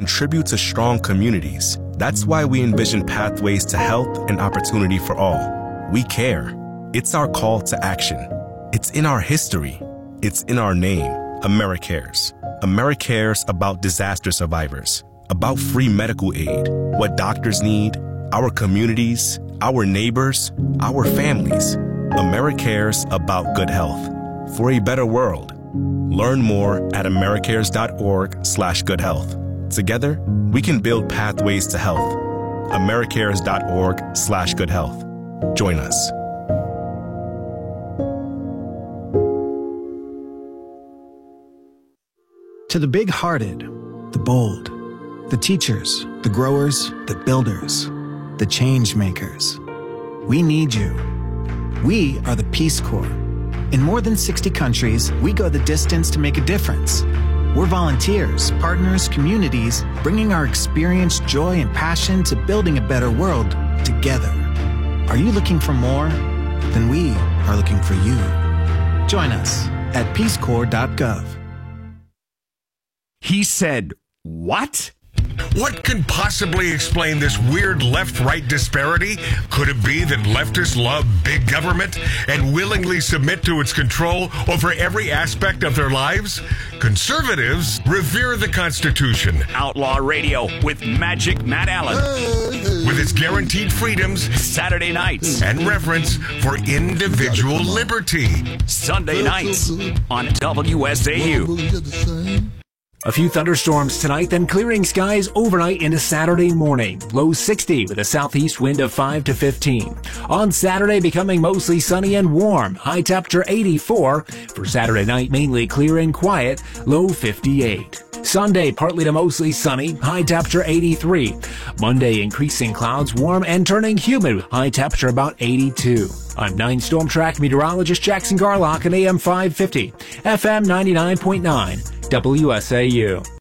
contribute to strong communities. That's why we envision pathways to health and opportunity for all. We care. It's our call to action. It's in our history. It's in our name, AmeriCares. AmeriCares about disaster survivors, about free medical aid, what doctors need, our communities, our neighbors, our families. AmeriCares about good health. For a better world. Learn more at americares.org/goodhealth. Together, we can build pathways to health. americares.org/goodhealth. Join us. To the big-hearted, the bold, the teachers, the growers, the builders, the change makers, we need you. We are the Peace Corps. In more than 60 countries, we go the distance to make a difference. We're volunteers, partners, communities, bringing our experience, joy, and passion to building a better world together. Are you looking for more? Then we are looking for you. Join us at peacecorps.gov. He said, what? What could possibly explain this weird left-right disparity? Could it be that leftists love big government and willingly submit to its control over every aspect of their lives? Conservatives revere the Constitution. Outlaw Radio with Magic Matt Allen. With its guaranteed freedoms, Saturday nights, and reverence for individual liberty. Sunday nights on WSAU. A few thunderstorms tonight, then clearing skies overnight into Saturday morning. Low 60 with a southeast wind of 5 to 15. On Saturday, becoming mostly sunny and warm. High temperature 84. For Saturday night, mainly clear and quiet. Low 58. Sunday, partly to mostly sunny. High temperature 83. Monday, increasing clouds, warm and turning humid. High temperature about 82. I'm 9 Storm Track meteorologist Jackson Garlock on AM 550, FM 99.9. WSAU.